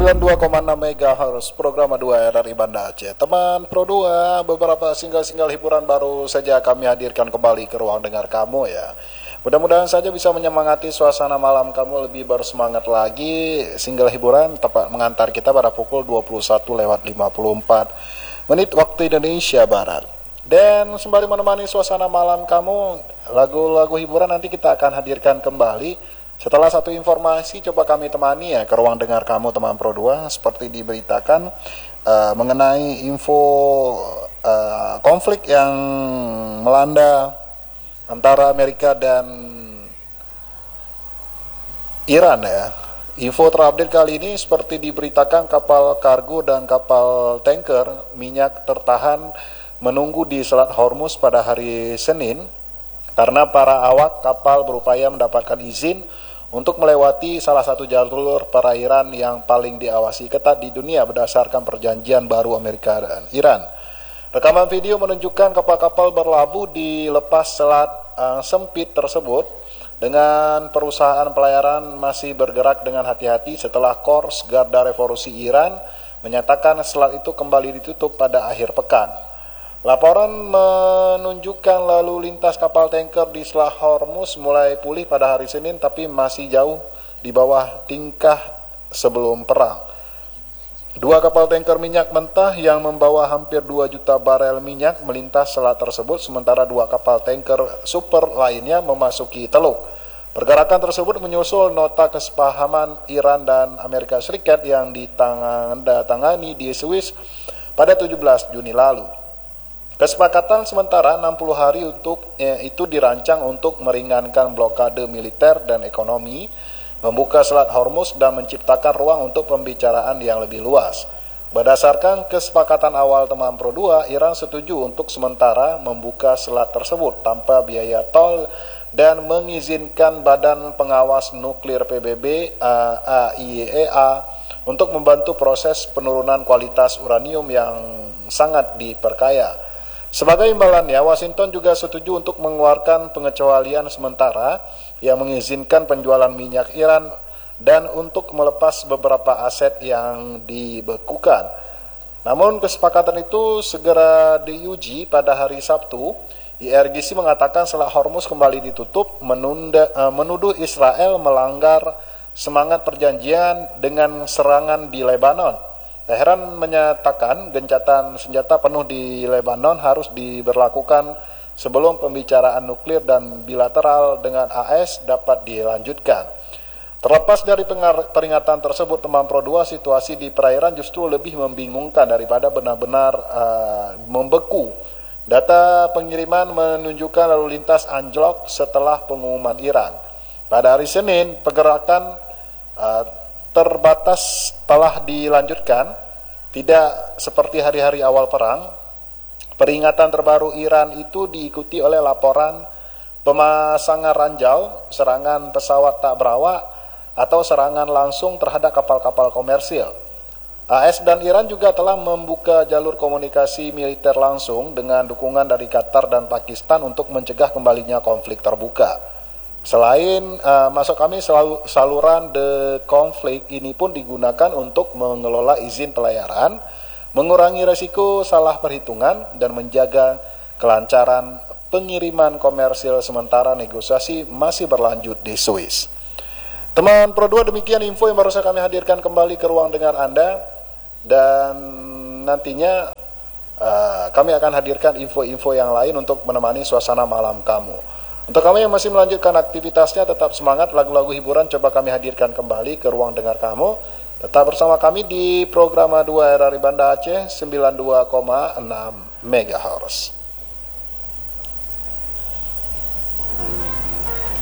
92,6 MHz program 2 RRI Banda Aceh. Teman Pro 2, beberapa single-single hiburan baru saja kami hadirkan kembali ke ruang dengar kamu ya. Mudah-mudahan saja bisa menyemangati suasana malam kamu lebih bersemangat lagi. Single hiburan tepat mengantar kita pada pukul 21:54 waktu Indonesia Barat. Dan sembari menemani suasana malam kamu, lagu-lagu hiburan nanti kita akan hadirkan kembali. Setelah satu informasi, coba kami temani ya ke ruang dengar kamu teman Pro 2. Seperti diberitakan mengenai info konflik yang melanda antara Amerika dan Iran ya. Info terupdate kali ini seperti diberitakan kapal kargo dan kapal tanker minyak tertahan menunggu di Selat Hormuz pada hari Senin karena para awak kapal berupaya mendapatkan izin untuk melewati salah satu jalur perairan yang paling diawasi ketat di dunia berdasarkan perjanjian baru Amerika dan Iran. Rekaman video menunjukkan kapal-kapal berlabuh di lepas selat sempit tersebut dengan perusahaan pelayaran masih bergerak dengan hati-hati setelah Korps Garda Revolusi Iran menyatakan selat itu kembali ditutup pada akhir pekan. Laporan menunjukkan lalu lintas kapal tanker di Selat Hormuz mulai pulih pada hari Senin tapi masih jauh di bawah tingkah sebelum perang. Dua kapal tanker minyak mentah yang membawa hampir 2 juta barel minyak melintas selat tersebut, sementara dua kapal tanker super lainnya memasuki teluk. Pergerakan tersebut menyusul nota kesepahaman Iran dan Amerika Serikat yang ditandatangani di Swiss pada 17 Juni lalu. Kesepakatan sementara 60 hari itu dirancang untuk meringankan blokade militer dan ekonomi, membuka Selat Hormuz dan menciptakan ruang untuk pembicaraan yang lebih luas. Berdasarkan kesepakatan awal teman Pro 2, Iran setuju untuk sementara membuka selat tersebut tanpa biaya tol dan mengizinkan Badan Pengawas Nuklir PBB AIEA untuk membantu proses penurunan kualitas uranium yang sangat diperkaya. Sebagai imbalannya, Washington juga setuju untuk mengeluarkan pengecualian sementara yang mengizinkan penjualan minyak Iran dan untuk melepas beberapa aset yang dibekukan. Namun kesepakatan itu segera diuji pada hari Sabtu. IRGC mengatakan Selat Hormuz kembali ditutup, menuduh Israel melanggar semangat perjanjian dengan serangan di Lebanon. Teheran menyatakan gencatan senjata penuh di Lebanon harus diberlakukan sebelum pembicaraan nuklir dan bilateral dengan AS dapat dilanjutkan. Terlepas dari peringatan tersebut, teman Pro 2, situasi di perairan justru lebih membingungkan daripada benar-benar membeku. Data pengiriman menunjukkan lalu lintas anjlok setelah pengumuman Iran. Pada hari Senin, pergerakan terbatas telah dilanjutkan, tidak seperti hari-hari awal perang. Peringatan terbaru Iran itu diikuti oleh laporan pemasangan ranjau, serangan pesawat tak berawak, atau serangan langsung terhadap kapal-kapal komersil. AS dan Iran juga telah membuka jalur komunikasi militer langsung dengan dukungan dari Qatar dan Pakistan untuk mencegah kembalinya konflik terbuka. Selain masuk kami, saluran The Conflict ini pun digunakan untuk mengelola izin pelayaran, mengurangi resiko salah perhitungan, dan menjaga kelancaran pengiriman komersil sementara negosiasi masih berlanjut di Swiss. Teman Pro 2, demikian info yang baru saja kami hadirkan kembali ke ruang dengar Anda, dan nantinya kami akan hadirkan info-info yang lain untuk menemani suasana malam kamu. Untuk kamu yang masih melanjutkan aktivitasnya, tetap semangat. Lagu-lagu hiburan coba kami hadirkan kembali ke ruang dengar kamu. Tetap bersama kami di program 2 RRI Banda Aceh 92,6 MHz.